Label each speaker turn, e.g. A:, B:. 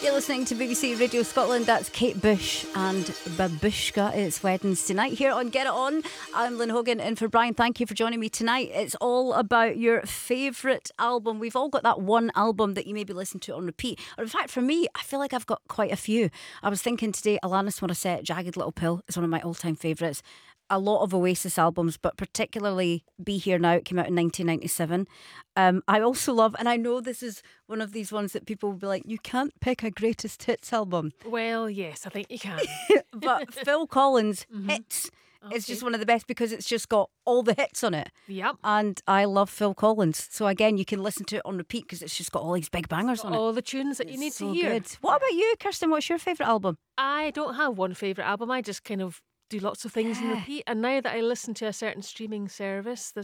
A: You're listening to BBC Radio Scotland. That's Kate Bush and Babushka. It's Wednesday night here on Get It On. I'm Lynn Hogan in for Brian. Thank you for joining me tonight. It's all about your favourite album. We've all got that one album that you maybe listen to on repeat. Or in fact, for me, I feel like I've got quite a few. I was thinking today, Alanis Morissette, Jagged Little Pill is one of my all-time favourites. A lot of Oasis albums, but particularly Be Here Now. It came out in 1997. I also love, and I know this is one of these ones that people will be like, you can't pick a greatest hits album.
B: Well, yes, I think you can.
A: But Phil Collins' Hits is just one of the best because it's just got all the hits on it.
B: Yep.
A: And I love Phil Collins. So again, you can listen to it on repeat because it's just got all these big bangers on it.
B: All the tunes that you need
A: So
B: to hear.
A: good. What about you, Kirsten? What's your favourite album?
B: I don't have one favourite album. I just kind of do lots of things in repeat. And now that I listen to a certain streaming service, there's